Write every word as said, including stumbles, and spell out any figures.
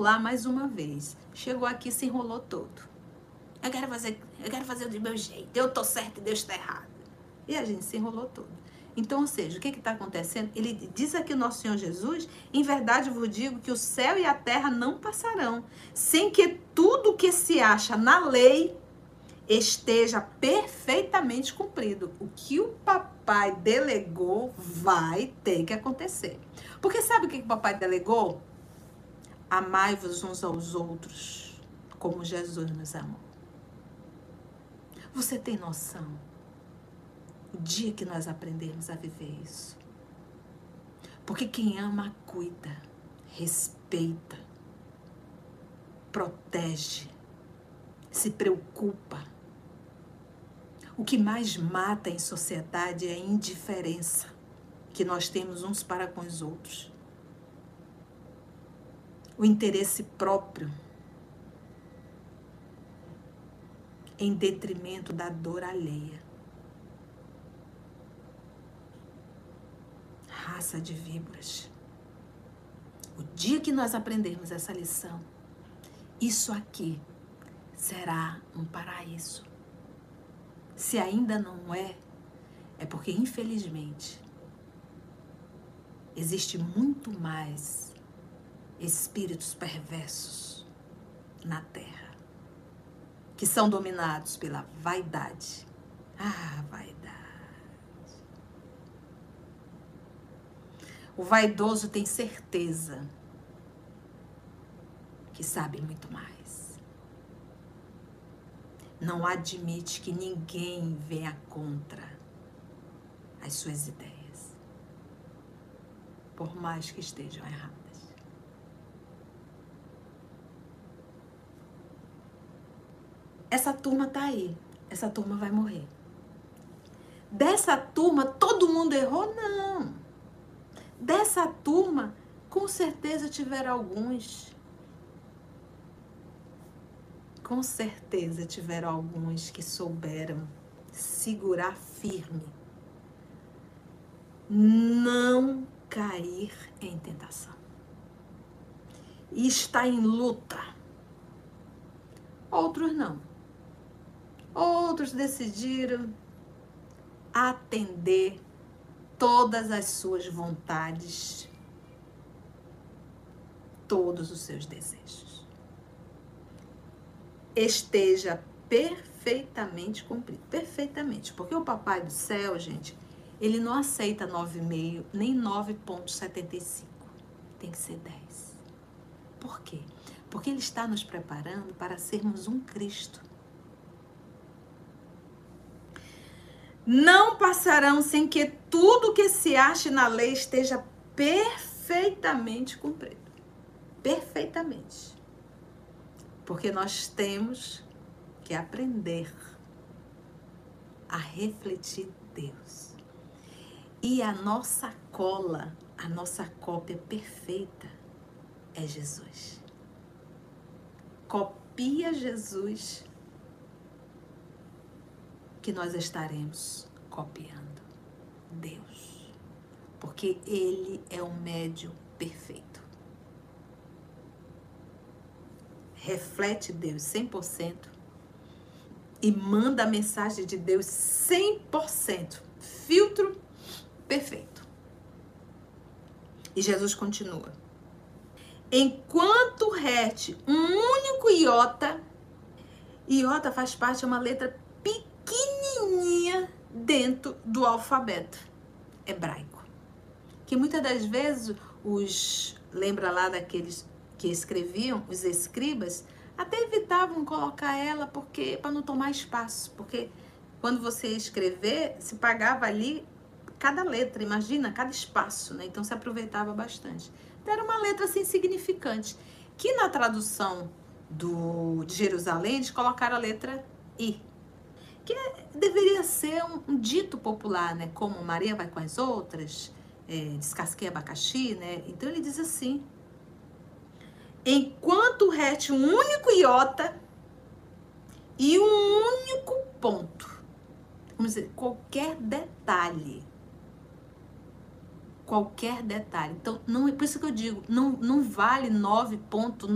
lá mais uma vez. Chegou aqui, se enrolou todo. Eu quero fazer, eu quero fazer do meu jeito. Eu tô certo e Deus está errado. E a gente se enrolou todo. Então, ou seja, o que está acontecendo? Ele diz aqui o nosso Senhor Jesus, em verdade vos digo que o céu e a terra não passarão, sem que tudo que se acha na lei esteja perfeitamente cumprido. O que o papai delegou vai ter que acontecer. Porque sabe o que o papai delegou? Amai-vos uns aos outros, como Jesus nos amou. Você tem noção? O dia que nós aprendermos a viver isso. Porque quem ama, cuida, respeita, protege, se preocupa. O que mais mata em sociedade é a indiferença que nós temos uns para com os outros. O interesse próprio em detrimento da dor alheia. Raça de víboras. O dia que nós aprendermos essa lição, isso aqui será um paraíso. Se ainda não é, é porque, infelizmente, existe muito mais espíritos perversos na Terra, que são dominados pela vaidade. Ah, vaidade. O vaidoso tem certeza que sabe muito mais. Não admite que ninguém venha contra as suas ideias, por mais que estejam erradas. Essa turma tá aí, essa turma vai morrer. Dessa turma, todo mundo errou? Não. Dessa turma, com certeza tiveram alguns. Com certeza tiveram alguns que souberam segurar firme. Não cair em tentação. E estar em luta. Outros não. Outros decidiram atender todas as suas vontades, todos os seus desejos. Esteja perfeitamente cumprido. Perfeitamente. Porque o papai do céu, gente, ele não aceita nove vírgula cinco nem nove vírgula setenta e cinco. Tem que ser dez. Por quê? Porque ele está nos preparando para sermos um Cristo. Não passarão sem que tudo que se ache na lei esteja perfeitamente cumprido. Perfeitamente. Porque nós temos que aprender a refletir Deus. E a nossa cola, a nossa cópia perfeita é Jesus. Copia Jesus que nós estaremos copiando Deus. Porque Ele é o médio perfeito. Reflete Deus cem por cento e manda a mensagem de Deus cem por cento. Filtro perfeito. E Jesus continua. Enquanto rete um único iota, iota faz parte de uma letra pequenininha dentro do alfabeto hebraico. Que muitas das vezes os, lembra lá daqueles que escreviam, os escribas, até evitavam colocar ela porque para não tomar espaço, porque quando você escrever, se pagava ali cada letra, imagina, cada espaço, né? Então se aproveitava bastante. Então era uma letra assim insignificante, que na tradução do, de Jerusalém eles colocaram a letra I, que deveria ser um, um dito popular, né? Como Maria vai com as outras, é, descasquei abacaxi, né? Então ele diz assim: enquanto rete um único iota e um único ponto. Vamos dizer, qualquer detalhe. Qualquer detalhe. Então, não, por isso que eu digo, não, não vale nove ponto